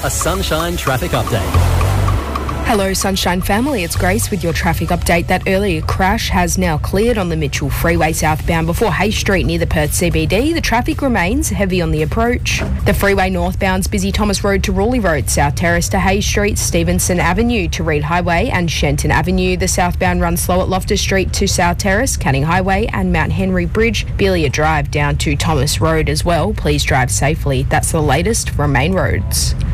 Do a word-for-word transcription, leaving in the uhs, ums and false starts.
a Sunshine traffic update. Hello Sunshine family, it's Grace with your traffic update. That earlier crash has now cleared on the Mitchell Freeway southbound before Hay Street near the Perth C B D. The traffic remains heavy on the approach. The freeway northbound's busy Thomas Road to Rawley Road, South Terrace to Hay Street, Stevenson Avenue to Reed Highway and Shenton Avenue. The southbound runs slow at Loftus Street to South Terrace, Canning Highway and Mount Henry Bridge. Belia Drive down to Thomas Road as well. Please drive safely. That's the latest from main roads.